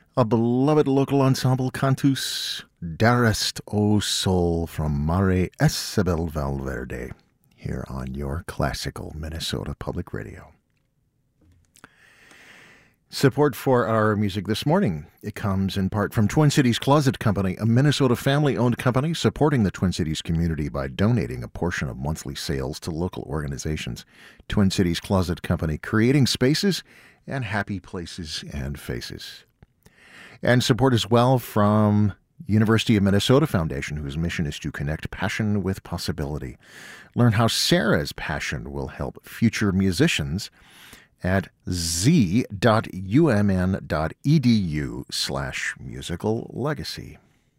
A beloved local ensemble cantus, Darest O Sol from Mare Isabel Valverde, here on your classical Minnesota Public Radio. Support for our music this morning, it comes in part from Twin Cities Closet Company, a Minnesota family-owned company supporting the Twin Cities community by donating a portion of monthly sales to local organizations. Twin Cities Closet Company, creating spaces and happy places and faces. And support as well from University of Minnesota Foundation, whose mission is to connect passion with possibility. Learn how Sarah's passion will help future musicians at z.umn.edu/musical legacy.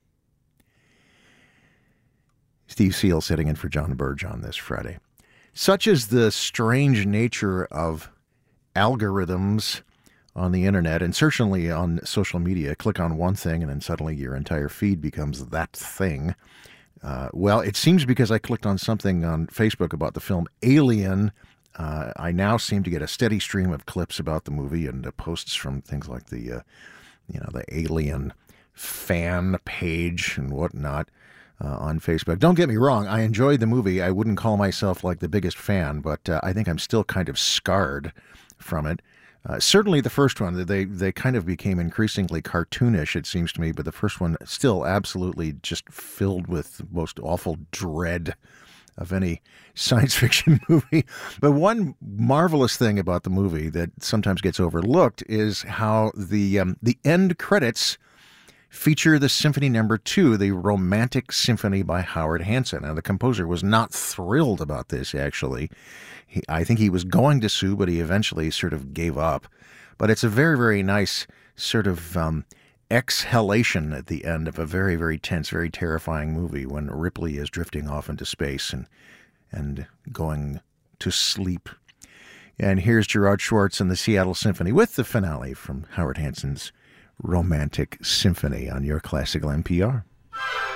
Steve Seal sitting in for John Burge on this Friday. Such is the strange nature of algorithms on the internet, and certainly on social media. Click on one thing and then suddenly your entire feed becomes that thing. Well, it seems because I clicked on something on Facebook about the film Alien, I now seem to get a steady stream of clips about the movie and posts from things like the Alien fan page and whatnot on Facebook. Don't get me wrong, I enjoyed the movie. I wouldn't call myself like the biggest fan, but I think I'm still kind of scarred from it. Certainly the first one, they kind of became increasingly cartoonish, it seems to me, but the first one still absolutely just filled with the most awful dread of any science fiction movie. But one marvelous thing about the movie that sometimes gets overlooked is how the end credits feature the Symphony No. 2, the Romantic Symphony by Howard Hanson. Now, the composer was not thrilled about this, actually. I think he was going to sue, but he eventually sort of gave up. But it's a very, very nice sort of exhalation at the end of a very, very tense, very terrifying movie when Ripley is drifting off into space and going to sleep. And here's Gerard Schwartz and the Seattle Symphony with the finale from Howard Hanson's Romantic Symphony on your classical NPR.